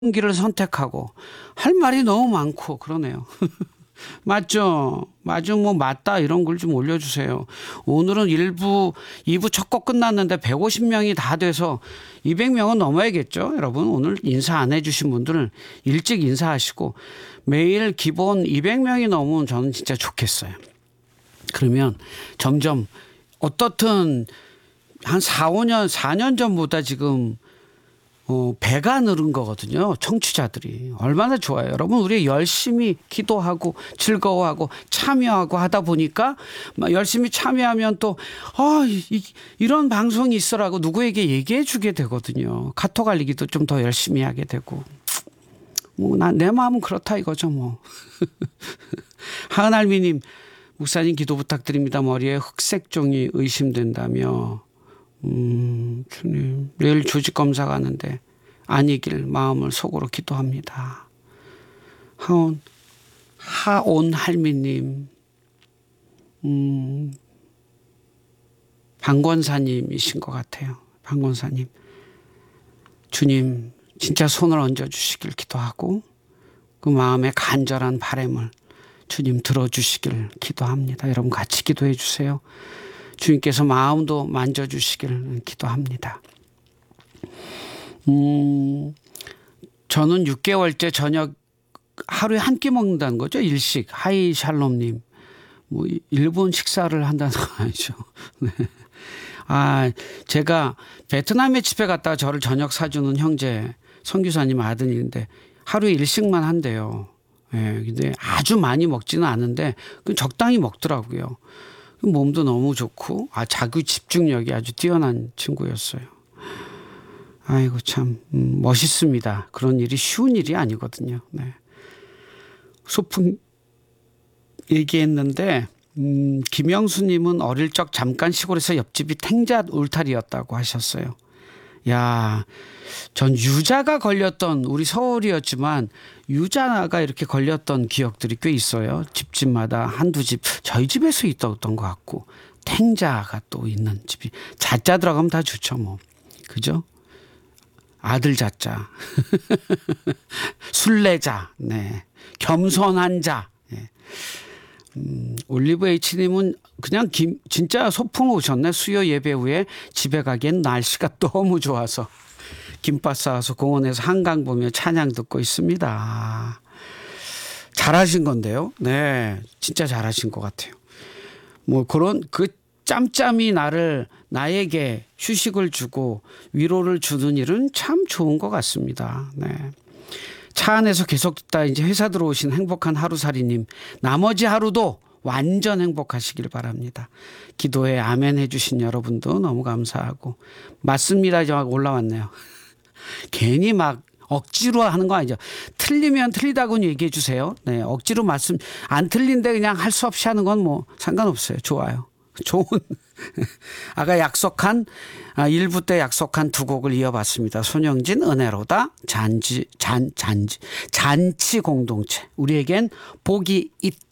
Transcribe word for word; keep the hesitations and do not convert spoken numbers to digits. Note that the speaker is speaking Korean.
길을 선택하고 할 말이 너무 많고 그러네요. 맞죠? 맞죠? 뭐 맞다 이런 글 좀 올려주세요. 오늘은 일부 이 부 첫 곡 끝났는데 백오십 명이 다 돼서 이백 명은 넘어야겠죠. 여러분 오늘 인사 안 해주신 분들은 일찍 인사하시고 매일 기본 이백 명이 넘으면 저는 진짜 좋겠어요. 그러면 점점 어떻든 한 사, 오 년, 사 년 전보다 지금 어, 배가 늘은 거거든요. 청취자들이. 얼마나 좋아요. 여러분 우리 열심히 기도하고 즐거워하고 참여하고 하다 보니까 열심히 참여하면 또 어, 이, 이런 방송이 있어라고 누구에게 얘기해 주게 되거든요. 카톡 알리기도 좀 더 열심히 하게 되고. 뭐, 나, 내 마음은 그렇다 이거죠 뭐. 하은알미님 목사님 기도 부탁드립니다. 머리에 흑색 종이 의심된다며. 음, 주님, 내일 조직 검사 가는데 아니길 마음을 속으로 기도합니다. 하온, 하온 할미님, 음, 방권사님이신 것 같아요. 방권사님. 주님, 진짜 손을 얹어주시길 기도하고 그 마음의 간절한 바람을 주님 들어주시길 기도합니다. 여러분 같이 기도해 주세요. 주님께서 마음도 만져주시기를 기도합니다. 음, 저는 육 개월째 저녁 하루에 한 끼 먹는다는 거죠. 일식. 하이 샬롬님. 뭐 일본 식사를 한다는 거 아니죠. 네. 아, 제가 베트남에 집에 갔다가 저를 저녁 사주는 형제 선교사님 아드님인데 하루에 일식만 한대요. 예, 근데 아주 많이 먹지는 않은데 적당히 먹더라고요. 몸도 너무 좋고 아 자기 집중력이 아주 뛰어난 친구였어요. 아이고 참 음, 멋있습니다. 그런 일이 쉬운 일이 아니거든요. 네. 소풍 얘기했는데 음, 김영수님은 어릴 적 잠깐 시골에서 옆집이 탱자 울타리였다고 하셨어요. 야, 전 유자가 걸렸던 우리 서울이었지만 유자가 이렇게 걸렸던 기억들이 꽤 있어요. 집집마다 한두 집 저희 집에서 있었던 것 같고 탱자가 또 있는 집이 자자 들어가면 다 좋죠 뭐. 그죠? 아들 자자 순례자 네. 겸손한 자 네. 음, 올리브 H님은 그냥 김, 진짜 소풍 오셨네. 수요 예배 후에 집에 가기엔 날씨가 너무 좋아서 김밥 싸와서 공원에서 한강 보며 찬양 듣고 있습니다. 잘하신 건데요. 네, 진짜 잘하신 것 같아요. 뭐 그런 그 짬짬이 나를 나에게 휴식을 주고 위로를 주는 일은 참 좋은 것 같습니다. 네. 차 안에서 계속 듣다 이제 회사 들어오신 행복한 하루살이님 나머지 하루도 완전 행복하시길 바랍니다. 기도에 아멘 해주신 여러분도 너무 감사하고 맞습니다. 이제 막 올라왔네요. 괜히 막 억지로 하는 거 아니죠. 틀리면 틀리다고 얘기해 주세요. 네, 억지로 말씀 안 틀린데 그냥 할 수 없이 하는 건 뭐 상관없어요. 좋아요. 좋은 아까 약속한 일 부 때 약속한 두 곡을 이어봤습니다. 손영진 은혜로다 잔지 잔 잔지 잔치 공동체 우리에겐 복이 있다.